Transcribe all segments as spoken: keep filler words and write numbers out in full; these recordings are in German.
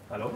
Hallo?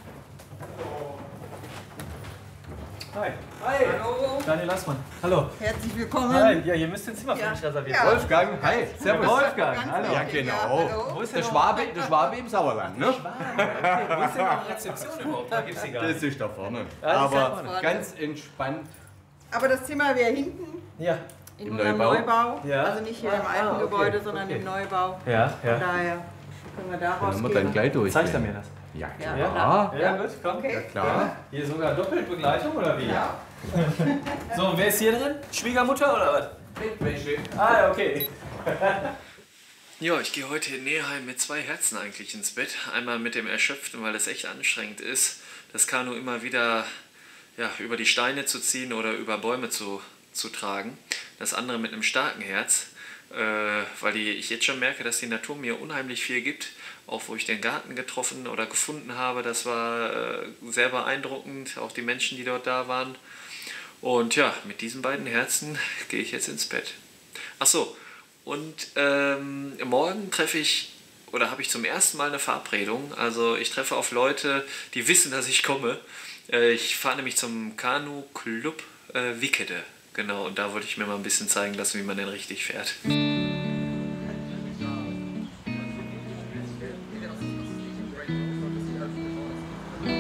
Hi. Hi. Hallo. Daniel Lassmann. Hallo. Herzlich willkommen. Hi. Ja, ihr müsst ein Zimmer für Ja. mich reservieren. Ja. Wolfgang, hi. Servus. Wolfgang, hallo. Ja, Ja, genau. hallo. Wo ist Der denn Schwabe, der Schwabe im Sauerland, ne? Okay. Wo ist denn noch die Rezeption überhaupt? Da gibt's sie gar Das nicht. ist da vorne. Ja, das ist da Aber vorne. ganz entspannt. Aber das Zimmer wäre hinten Ja. in Im unserem Neubau? Neubau. Ja. Also nicht hier Ah, im alten ah, okay, Gebäude, sondern okay. im Neubau. Ja, Von ja. daher können wir da Dann haben wir dann rausgehen. gleich durch. Zeigt er mir das? Ja, Ja. klar. Ja, gut, komm. Okay. Ja, klar. Hier sogar Doppelbegleitung oder wie? Ja. So, und wer ist hier drin? Schwiegermutter oder was? Bettwäsche. Ah, ja, okay. Ja, ich gehe heute in Neheim mit zwei Herzen eigentlich ins Bett. Einmal mit dem Erschöpften, weil es echt anstrengend ist, das Kanu immer wieder ja, über die Steine zu ziehen oder über Bäume zu, zu tragen. Das andere mit einem starken Herz, äh, weil die, ich jetzt schon merke, dass die Natur mir unheimlich viel gibt. Auch wo ich den Garten getroffen oder gefunden habe, das war äh, sehr beeindruckend. Auch die Menschen, die dort da waren. Und ja, mit diesen beiden Herzen gehe ich jetzt ins Bett. Ach so. Und ähm, morgen treffe ich, oder habe ich zum ersten Mal eine Verabredung. Also ich treffe auf Leute, die wissen, dass ich komme. Äh, ich fahre nämlich zum Kanu-Club äh, Wickede. Genau, und da wollte ich mir mal ein bisschen zeigen lassen, wie man denn richtig fährt.